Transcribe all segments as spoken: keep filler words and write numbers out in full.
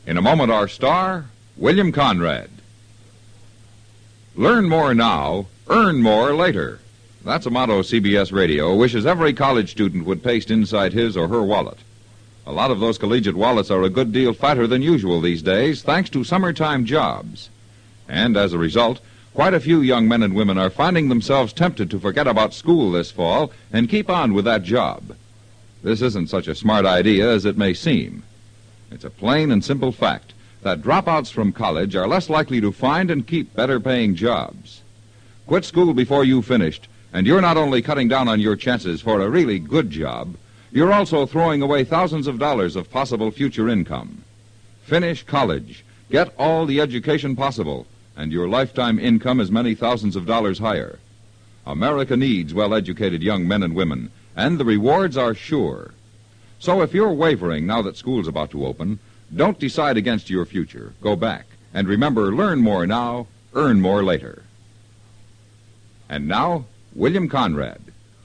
In a moment, our star, William Conrad. Learn more now, earn more later. That's a motto C B S Radio wishes every college student would paste inside his or her wallet. A lot of those collegiate wallets are a good deal fatter than usual these days, thanks to summertime jobs. And as a result, quite a few young men and women are finding themselves tempted to forget about school this fall and keep on with that job. This isn't such a smart idea as it may seem. It's a plain and simple fact that dropouts from college are less likely to find and keep better-paying jobs. Quit school before you've finished, and you're not only cutting down on your chances for a really good job, you're also throwing away thousands of dollars of possible future income. Finish college, get all the education possible, and your lifetime income is many thousands of dollars higher. America needs well-educated young men and women, and the rewards are sure. So if you're wavering now that school's about to open, don't decide against your future. Go back. And remember, learn more now, earn more later. And now, William Conrad.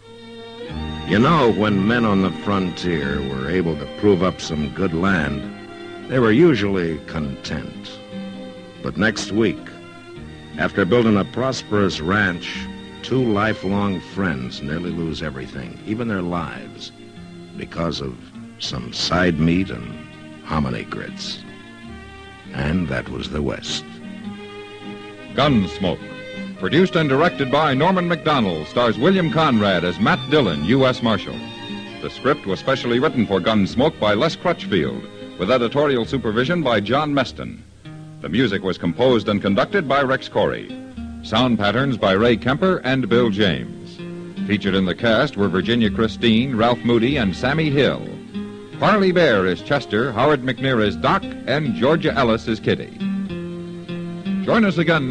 You know, when men on the frontier were able to prove up some good land, they were usually content. But next week, after building a prosperous ranch, two lifelong friends nearly lose everything, even their lives, because of some side meat and hominy grits. And that was the West. Gunsmoke. Produced and directed by Norman Macdonald, stars William Conrad as Matt Dillon, U S Marshal. The script was specially written for Gunsmoke by Les Crutchfield, with editorial supervision by John Meston. The music was composed and conducted by Rex Corey. Sound patterns by Ray Kemper and Bill James. Featured in the cast were Virginia Christine, Ralph Moody, and Sammy Hill. Parley Bear is Chester, Howard McNear is Doc, and Georgia Ellis is Kitty. Join us again